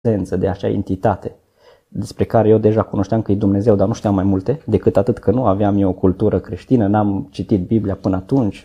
prezență, de acea entitate despre care eu deja cunoșteam că e Dumnezeu, dar nu știam mai multe, decât atât că nu aveam eu o cultură creștină, n-am citit Biblia până atunci.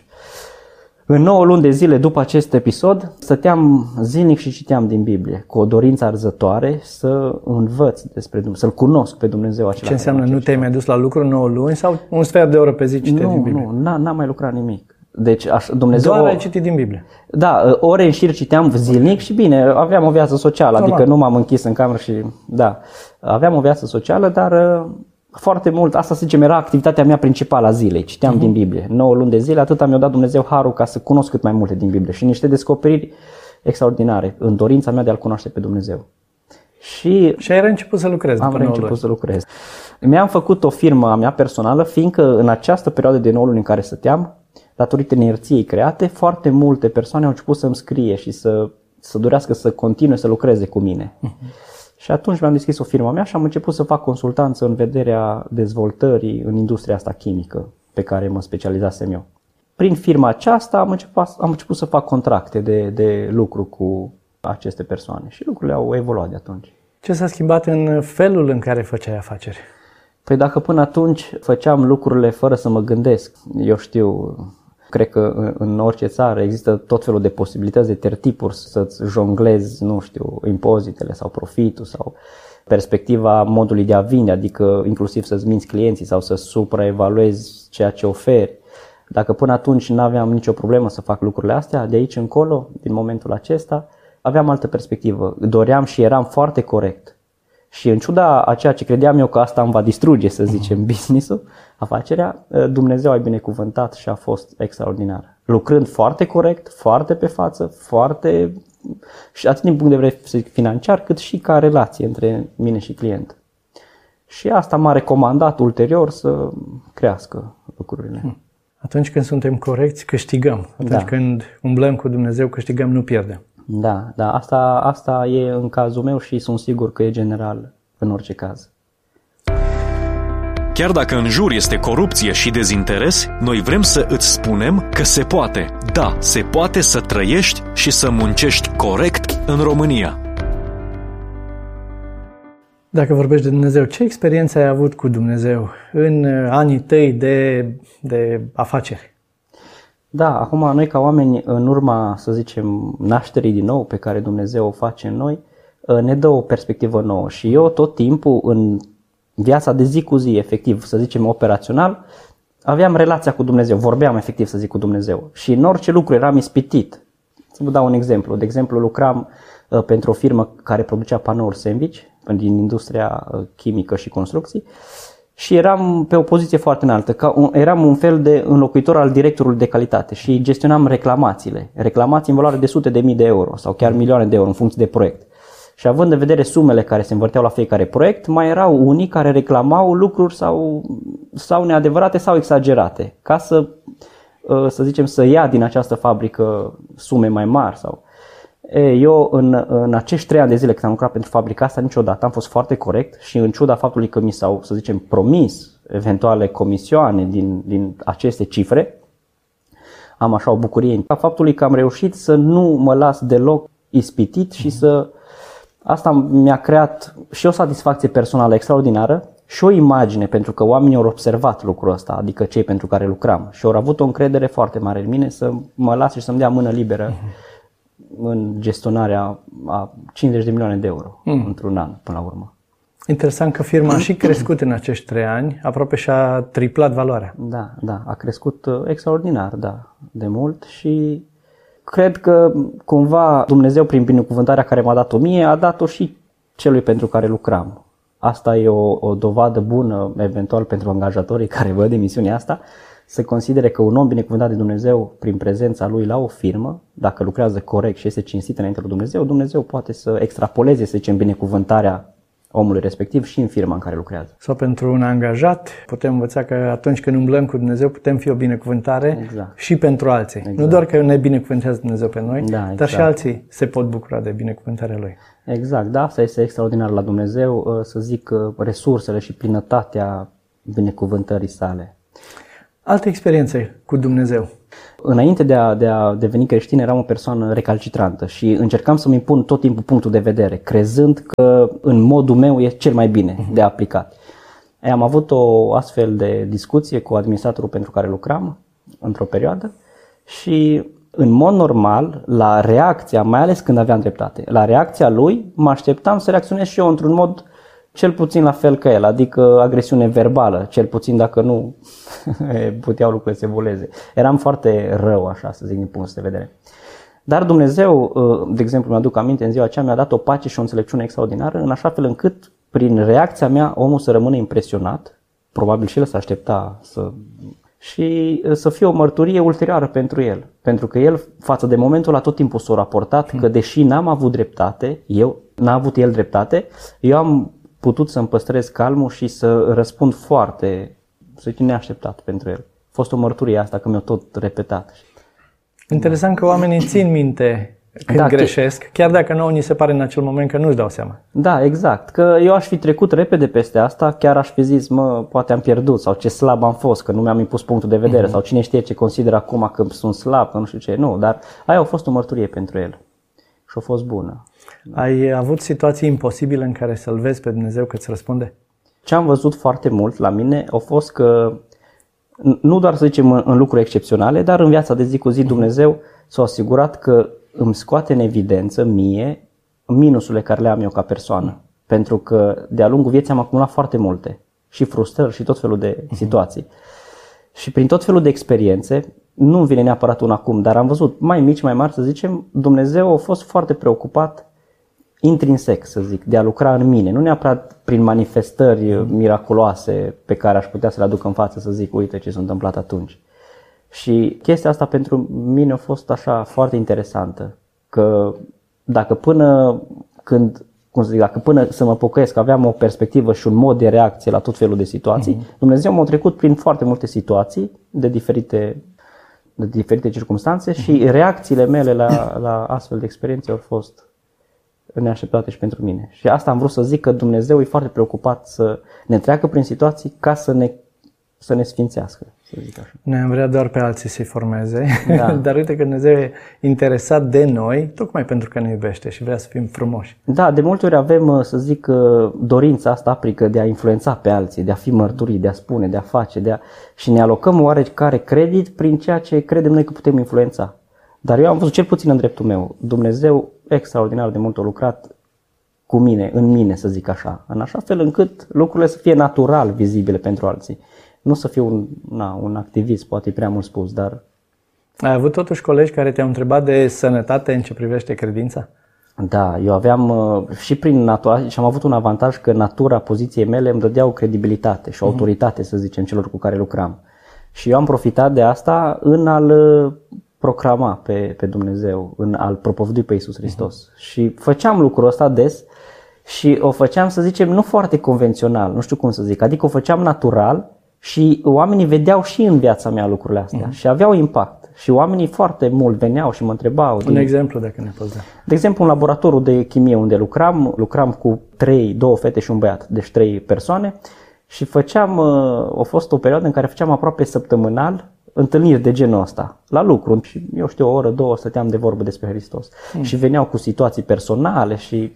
În 9 luni de zile după acest episod, stăteam zilnic și citeam din Biblie, cu o dorință arzătoare să învăț despre Dumnezeu, să-L cunosc pe Dumnezeu acela. Ce înseamnă, nu te-ai mai dus la lucru 9 luni sau un sfert de oră pe zi citeai din Biblie? Nu, n-am mai lucrat nimic. Deci Dumnezeu... Doar ai citit din Biblie? Da, ore în șir citeam zilnic și bine, aveam o viață socială, adică nu m-am închis în cameră și... Da, aveam o viață socială, dar foarte mult, asta să zicem, era activitatea mea principală a zilei, citeam din Biblie. 9 luni de zile, atât mi-a dat Dumnezeu harul ca să cunosc cât mai multe din Biblie și niște descoperiri extraordinare în dorința mea de a-L cunoaște pe Dumnezeu. Și ai început să lucrezi după 9 luni. Am început să lucrez. Mi-am făcut o firmă a mea personală, fiindcă în această perioadă de 9 luni în care stăteam, datorită inerției create, foarte multe persoane au început să-mi scrie și să dorească să continue să lucreze cu mine. Și atunci mi-am deschis o firmă a mea și am început să fac consultanță în vederea dezvoltării în industria asta chimică pe care mă specializasem eu. Prin firma aceasta am început să fac contracte de lucru cu aceste persoane și lucrurile au evoluat de atunci. Ce s-a schimbat în felul în care făceai afaceri? Păi dacă până atunci făceam lucrurile fără să mă gândesc, eu știu, cred că în orice țară există tot felul de posibilități, de tertipuri să-ți jonglezi, nu știu, impozitele sau profitul sau perspectiva modului de a vinde, adică inclusiv să-ți minți clienții sau să supraevaluezi ceea ce oferi. Dacă până atunci nu aveam nicio problemă să fac lucrurile astea, de aici încolo, din momentul acesta, aveam altă perspectivă. Doream și eram foarte corect. Și în ciuda a ceea ce credeam eu că asta îmi va distruge, să zicem, business-ul, afacerea, Dumnezeu a binecuvântat și a fost extraordinar. Lucrând foarte corect, foarte pe față, foarte, și atât din punct de vedere financiar, cât și ca relație între mine și client. Și asta m-a recomandat ulterior să crească lucrurile. Atunci când suntem corecți, câștigăm. Atunci când umblăm cu Dumnezeu, câștigăm, nu pierdem. Da, asta e în cazul meu și sunt sigur că e general în orice caz. Chiar dacă în jur este corupție și dezinteres, noi vrem să îți spunem că se poate. Da, se poate să trăiești și să muncești corect în România. Dacă vorbești de Dumnezeu, ce experiență ai avut cu Dumnezeu în anii tăi de afaceri? Da, acum noi ca oameni, în urma, să zicem, nașterii din nou pe care Dumnezeu o face în noi, ne dă o perspectivă nouă. Și eu tot timpul în viața de zi cu zi, efectiv, să zicem operațional, aveam relația cu Dumnezeu, vorbeam efectiv, să zic, cu Dumnezeu. Și în orice lucru eram ispitit. Să vă dau un exemplu. De exemplu, lucram pentru o firmă care producea panouri sandwich din industria chimică și construcții. Și eram pe o poziție foarte înaltă, eram un fel de înlocuitor al directorului de calitate și gestionam reclamațiile. Reclamații în valoare de sute de mii de euro sau chiar milioane de euro în funcție de proiect. Și având în vedere sumele care se învârteau la fiecare proiect, mai erau unii care reclamau lucruri sau neadevărate sau exagerate, ca să zicem, să ia din această fabrică sume mai mari. Eu în acești 3 ani de zile când am lucrat pentru fabrica asta, niciodată am fost foarte corect și în ciuda faptului că mi s-au, să zicem, promis eventuale comisioane din aceste cifre, am așa o bucurie a faptului că am reușit să nu mă las deloc ispitit și asta mi-a creat și o satisfacție personală extraordinară și o imagine, pentru că oamenii au observat lucrul ăsta, adică cei pentru care lucram, și au avut o încredere foarte mare în mine să mă las și să-mi dea mână liberă în gestionarea a 50 de milioane de euro într-un an până la urmă. Interesant că firma a și crescut în acești 3 ani, aproape și-a triplat valoarea. Da, a crescut extraordinar, de mult și cred că cumva Dumnezeu prin binecuvântarea care m-a dat-o mie, a dat-o și celui pentru care lucram. Asta e o dovadă bună, eventual pentru angajatorii care văd emisiunea asta, să considere că un om binecuvântat de Dumnezeu prin prezența lui la o firmă, dacă lucrează corect și este cinstit înainte lui Dumnezeu, Dumnezeu poate să extrapoleze, să zicem, binecuvântarea omului respectiv și în firma în care lucrează. Sau pentru un angajat, putem învăța că atunci când umblăm cu Dumnezeu putem fi o binecuvântare și pentru alții. Exact. Nu doar că ne binecuvântează Dumnezeu pe noi, dar și alții se pot bucura de binecuvântarea Lui. Exact, da, asta este extraordinar la Dumnezeu, să zic, resursele și plinătatea binecuvântării sale. Alte experiențe cu Dumnezeu? Înainte de a deveni creștin eram o persoană recalcitrantă și încercam să-mi impun tot timpul punctul de vedere, crezând că în modul meu e cel mai bine de aplicat. Am avut o astfel de discuție cu administratorul pentru care lucram într-o perioadă și în mod normal, la reacția, mai ales când aveam dreptate, la reacția lui mă așteptam să reacționez și eu într-un mod cel puțin la fel ca el, adică agresiune verbală, cel puțin dacă nu puteau lucrurile să evolueze. Eram foarte rău, așa să zic, din punctul de vedere. Dar Dumnezeu, de exemplu, mi-aduc aminte, în ziua aceea mi-a dat o pace și o înțelepciune extraordinară, în așa fel încât, prin reacția mea, omul să rămână impresionat, probabil și el se aștepta și să fie o mărturie ulterioară pentru el. Pentru că el, față de momentul ăla, tot timpul s-a raportat că, deși n-am avut dreptate, n-a avut el dreptate, eu am putut să-mi păstrez calmul și să răspund foarte, să zic, neașteptat pentru el. A fost o mărturie asta, că mi-a tot repetat. Interesant că oamenii țin minte când greșesc, chiar dacă nouă ni se pare în acel moment că nu-și dau seama. Da, exact. Că eu aș fi trecut repede peste asta, chiar aș fi zis, poate am pierdut sau ce slab am fost, că nu mi-am impus punctul de vedere sau cine știe ce consideră acum că sunt slab, că nu știu ce. Nu, dar aia a fost o mărturie pentru el și a fost bună. Ai avut situații imposibile în care să-L vezi pe Dumnezeu că îți răspunde? Ce am văzut foarte mult la mine a fost că, nu doar să zicem în lucruri excepționale, dar în viața de zi cu zi Dumnezeu s-a asigurat că îmi scoate în evidență mie minusurile care le am eu ca persoană. Pentru că de-a lungul vieții am acumulat foarte multe, și frustrări și tot felul de situații. Și prin tot felul de experiențe, nu vine neapărat un acum, dar am văzut mai mici, mai mari, să zicem, Dumnezeu a fost foarte preocupat intrinsec, să zic, de a lucra în mine, nu neapărat prin manifestări miraculoase pe care aș putea să le aduc în față, să zic, uite ce s-a întâmplat atunci. Și chestia asta pentru mine a fost așa foarte interesantă, că dacă până să mă pocăiesc aveam o perspectivă și un mod de reacție la tot felul de situații, Dumnezeu m-a trecut prin foarte multe situații de diferite circumstanțe și reacțiile mele la astfel de experiențe au fost neașteptate și pentru mine. Și asta am vrut să zic, că Dumnezeu e foarte preocupat să ne treacă prin situații ca să ne sfințească, să zic așa. Noi am vrea doar pe alții să-i formeze, dar uite că Dumnezeu e interesat de noi, tocmai pentru că ne iubește și vrea să fim frumoși. Da, de multe ori avem, să zic, dorința asta aprică de a influența pe alții, de a fi mărturii, de a spune, de a face, și ne alocăm oarecare credit prin ceea ce credem noi că putem influența. Dar eu am văzut, cel puțin în dreptul meu, Dumnezeu extraordinar de mult a lucrat cu mine, în mine, să zic așa, în așa fel încât lucrurile să fie natural vizibile pentru alții. Nu să fiu un activist, poate e prea mult spus, dar... Ai avut totuși colegi care te-au întrebat de sănătate în ce privește credința? Da, eu aveam și prin natura, și am avut un avantaj că natura poziției mele îmi dădea o credibilitate și o autoritate, să zicem, celor cu care lucram. Și eu am profitat de asta în a-L proclama pe Dumnezeu, în a-L propovădui pe Iisus Hristos. Și făceam lucrul ăsta des și o făceam, să zicem, nu foarte convențional, nu știu cum să zic, adică o făceam natural și oamenii vedeau și în viața mea lucrurile astea și aveau impact. Și oamenii foarte mult veneau și mă întrebau. Un exemplu, dacă ne poți da. De exemplu, în laboratorul de chimie unde lucram cu 2 fete și un băiat, deci 3 persoane și a fost o perioadă în care făceam aproape săptămânal întâlniri de genul ăsta, la lucru. Și eu știu, o oră, 2 stăteam de vorbă despre Hristos. Și veneau cu situații personale și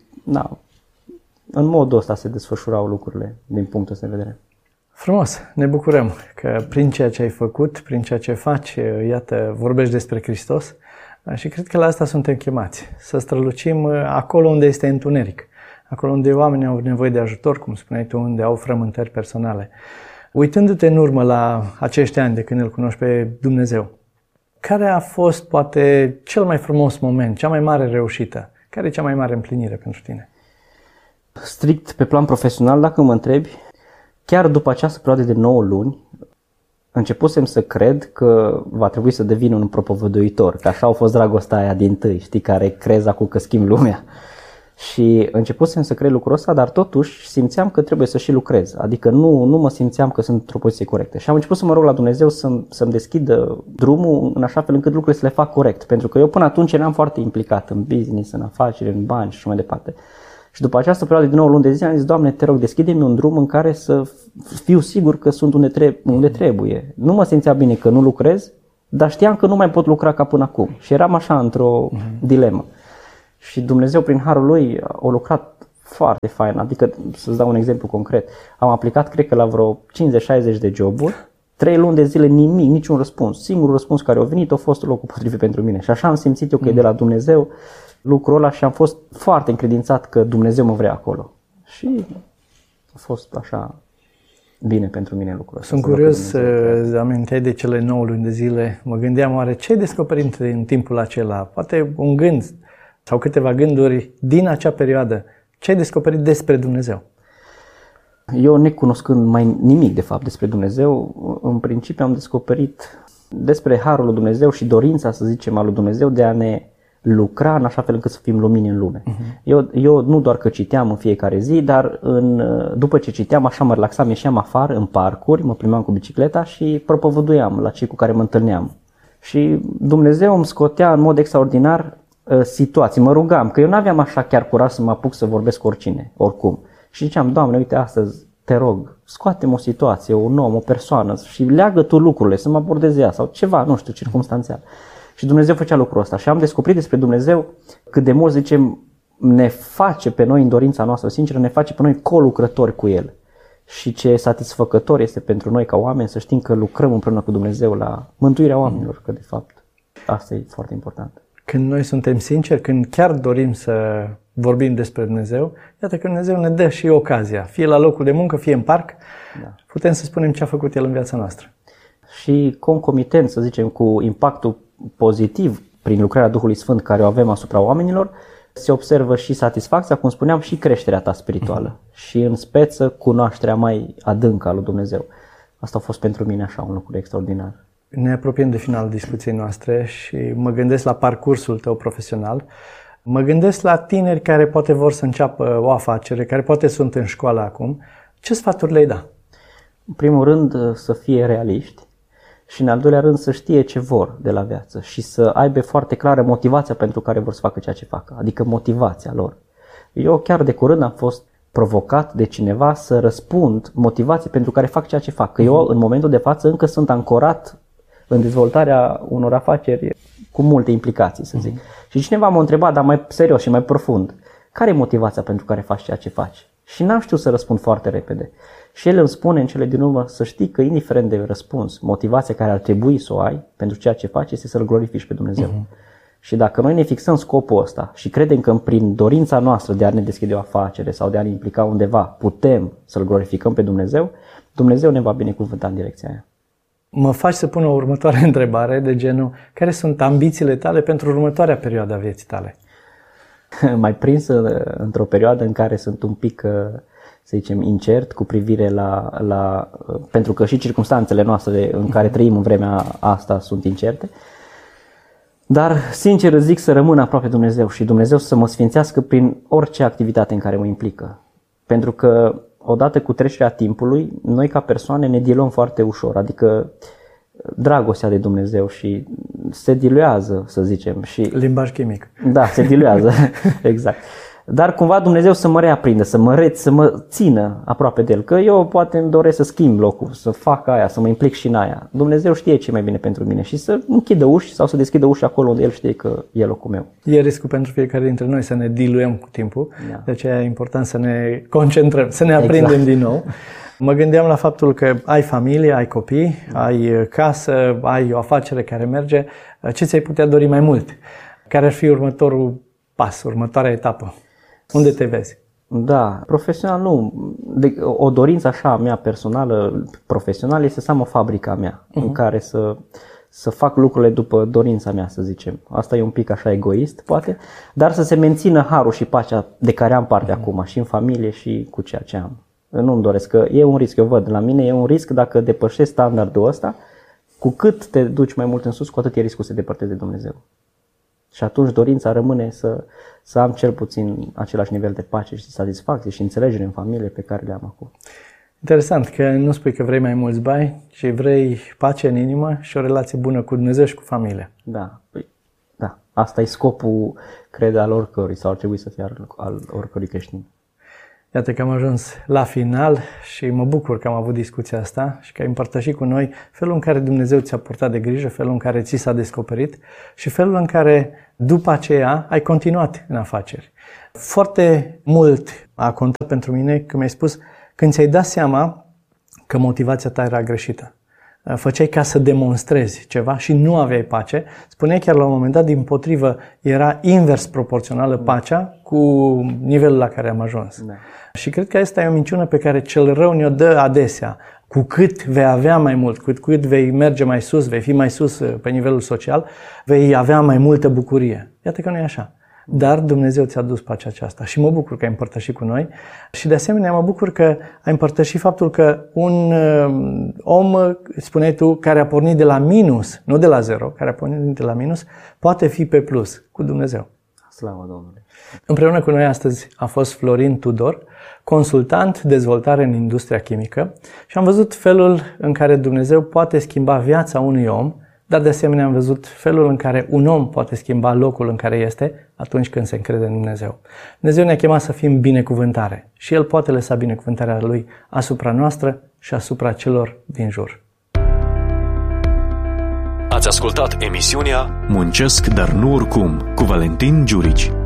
în modul ăsta se desfășurau lucrurile din punctul ăsta de vedere. Frumos, ne bucurăm că prin ceea ce ai făcut, prin ceea ce faci, iată, vorbești despre Hristos și cred că la asta suntem chemați, să strălucim acolo unde este întuneric, acolo unde oamenii au nevoie de ajutor, cum spuneai tu, unde au frământări personale. Uitându-te în urmă la acești ani de când îl cunoști pe Dumnezeu, care a fost poate cel mai frumos moment, cea mai mare reușită? Care e cea mai mare împlinire pentru tine? Strict pe plan profesional, dacă mă întrebi, chiar după această perioadă de 9 luni, începusem să cred că va trebui să devin un propovăduitor, că așa a fost dragostea aia dintâi, știi, care crezi acum că schimb lumea. Și începusem să cred lucrul ăsta, dar totuși simțeam că trebuie să și lucrez, adică nu mă simțeam că sunt într-o poziție corectă. Și am început să mă rog la Dumnezeu să-mi deschidă drumul în așa fel încât lucrurile să le fac corect, pentru că eu până atunci eram foarte implicat în business, în afaceri, în bani și așa mai departe. Și după această perioadă de 9 luni de zile am zis, Doamne, te rog, deschide-mi un drum în care să fiu sigur că sunt unde trebuie. Nu mă simțea bine că nu lucrez, dar știam că nu mai pot lucra ca până acum și eram așa într-o dilemă. Și Dumnezeu prin harul lui a lucrat foarte fain, adică să-ți dau un exemplu concret, am aplicat cred că la vreo 50-60 de joburi, 3 luni de zile nimic, niciun răspuns, singurul răspuns care a venit a fost locul potrivit pentru mine și așa am simțit eu că e de la Dumnezeu lucrul ăla și am fost foarte încredințat că Dumnezeu mă vrea acolo și a fost așa bine pentru mine lucrul ăsta. Sunt curios, aminteai de cele 9 luni de zile, mă gândeam oare ce ai descoperit în timpul acela, poate un gând sau câteva gânduri din acea perioadă, ce ai descoperit despre Dumnezeu? Eu, necunoscând mai nimic de fapt despre Dumnezeu, în principiu am descoperit despre harul lui Dumnezeu și dorința, să zicem, a lui Dumnezeu de a ne lucra în așa fel încât să fim lumini în lume. Eu nu doar că citeam în fiecare zi, dar după ce citeam așa mă relaxam, ieșeam afară în parcuri, mă plimbam cu bicicleta și propovăduiam la cei cu care mă întâlneam. Și Dumnezeu îmi scotea în mod extraordinar situații, mă rugam, că eu nu aveam așa chiar curaj să mă apuc să vorbesc cu oricine, oricum. Și ziceam, Doamne, uite astăzi, te rog, scoate-mi o situație, un om, o persoană și leagă tu lucrurile, să mă abordeze ea sau ceva, nu știu, circumstanțial. Și Dumnezeu făcea lucrul ăsta și am descoperit despre Dumnezeu cât de mult, zicem, ne face pe noi în dorința noastră sinceră, ne face pe noi colucrători cu El. Și ce satisfăcător este pentru noi ca oameni să știm că lucrăm împreună cu Dumnezeu la mântuirea oamenilor, că de fapt asta e foarte important. Când noi suntem sinceri, când chiar dorim să vorbim despre Dumnezeu, iată că Dumnezeu ne dă și ocazia, fie la locul de muncă, fie în parc, putem să spunem ce a făcut El în viața noastră. Și concomitent, să zicem, cu impactul pozitiv prin lucrarea Duhului Sfânt care o avem asupra oamenilor, se observă și satisfacția, cum spuneam, și creșterea ta spirituală și în speță cunoașterea mai adâncă a lui Dumnezeu. Asta a fost pentru mine așa un lucru extraordinar. Ne apropiem de finalul discuției noastre și mă gândesc la parcursul tău profesional. Mă gândesc la tineri care poate vor să înceapă o afacere, care poate sunt în școală acum. Ce sfaturi le-ai da? În primul rând să fie realiști și în al doilea rând să știe ce vor de la viață și să aibă foarte clară motivația pentru care vor să facă ceea ce facă, adică motivația lor. Eu chiar de curând am fost provocat de cineva să răspund motivații pentru care fac ceea ce fac. Că eu în momentul de față încă sunt ancorat în dezvoltarea unor afaceri cu multe implicații, să zic. Și cineva m-a întrebat, dar mai serios și mai profund, care e motivația pentru care faci ceea ce faci? Și n-am știut să răspund foarte repede. Și el îmi spune în cele din urmă să știi că indiferent de răspuns, motivația care ar trebui să o ai pentru ceea ce faci este să-L glorifici pe Dumnezeu. Și dacă noi ne fixăm scopul ăsta și credem că prin dorința noastră de a ne deschide o afacere sau de a ne implica undeva putem să-L glorificăm pe Dumnezeu, Dumnezeu ne va binecuvânta în direcția aia. Mă faci să pun o următoare întrebare de genul, care sunt ambițiile tale pentru următoarea perioadă a vieții tale? Mai prins într-o perioadă în care sunt un pic, să zicem, incert cu privire la pentru că și circumstanțele noastre în care trăim în vremea asta sunt incerte. Dar, sincer, zic să rămân aproape Dumnezeu și Dumnezeu să mă sfințească prin orice activitate în care mă implică. Pentru că, odată cu trecerea timpului, noi ca persoane ne diluăm foarte ușor, adică dragostea de Dumnezeu și se diluează, să zicem. Și limbaj chimic. Da, se diluează, exact. Dar cumva Dumnezeu să mă reaprindă, să mă țină aproape de El. Că eu poate îmi doresc să schimb locul, să fac aia, să mă implic și în aia. Dumnezeu știe ce e mai bine pentru mine și să închidă uși sau să deschidă uși acolo unde El știe că e locul meu. E riscul pentru fiecare dintre noi să ne diluăm cu timpul, de aceea e important să ne concentrăm, să ne aprindem din nou. Mă gândeam la faptul că ai familie, ai copii, ai casă, ai o afacere care merge. Ce ți-ai putea dori mai mult? Care ar fi următorul pas, următoarea etapă? Unde te vezi? Da, profesional nu. O dorință așa a mea personală, profesională, este să am o fabrică a mea în care să fac lucrurile după dorința mea, să zicem. Asta e un pic așa egoist, poate, dar să se mențină harul și pacea de care am parte acum, și în familie și cu ceea ce am. Nu-mi doresc, că e un risc, eu văd la mine, e un risc dacă depășești standardul ăsta, cu cât te duci mai mult în sus, cu atât e riscul să te depărtezi de Dumnezeu. Și atunci dorința rămâne să am cel puțin același nivel de pace și satisfacție și înțelegere în familie pe care le am acum. Interesant că nu spui că vrei mai mulți bani, ci vrei pace în inimă și o relație bună cu Dumnezeu și cu familia. Da, da. Asta e scopul, cred, al oricărui sau ar trebui să fie al oricărui creștin. Iată că am ajuns la final și mă bucur că am avut discuția asta și că ai împărtășit cu noi felul în care Dumnezeu ți-a purtat de grijă, felul în care ți s-a descoperit și felul în care după aceea ai continuat în afaceri. Foarte mult a contat pentru mine când mi-ai spus, când ți-ai dat seama că motivația ta era greșită. Făceai ca să demonstrezi ceva și nu aveai pace. Spuneai chiar la un moment dat, dimpotrivă, era invers proporțională pacea cu nivelul la care am ajuns. Da. Și cred că asta e o minciună pe care cel rău ne-o dă adesea. Cu cât vei avea mai mult, cu cât vei merge mai sus, vei fi mai sus pe nivelul social, vei avea mai multă bucurie. Iată că nu e așa. Dar Dumnezeu ți-a dus pacea aceasta și mă bucur că ai împărtășit cu noi și de asemenea mă bucur că ai împărtășit faptul că un om, spuneai tu, care a pornit de la minus, nu de la zero, care a pornit de la minus, poate fi pe plus cu Dumnezeu. Slavă Domnului! Împreună cu noi astăzi a fost Florin Tudor, consultant dezvoltare în industria chimică și am văzut felul în care Dumnezeu poate schimba viața unui om, dar de asemenea am văzut felul în care un om poate schimba locul în care este atunci când se încrede în Dumnezeu. Dumnezeu ne-a chemat să fim binecuvântare și El poate lăsa binecuvântarea Lui asupra noastră și asupra celor din jur. Ați ascultat emisiunea Muncesc, dar nu oricum, cu Valentin Giurici.